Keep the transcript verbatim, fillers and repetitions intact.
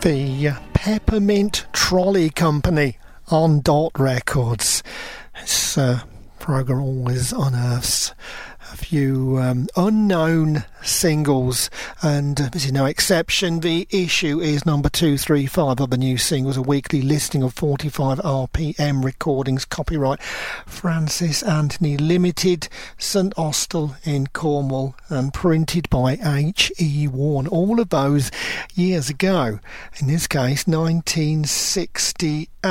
the Peppermint Trolley Company on Dot Records. This uh, program always unearths a few um, unknown singles, and uh, this is no exception. The issue is number two three five of the new singles, a weekly listing of forty-five R P M recordings, copyright Francis Anthony Limited, St Austell in Cornwall, and printed by H E Warne. All of those years ago, in this case nineteen sixty-eight.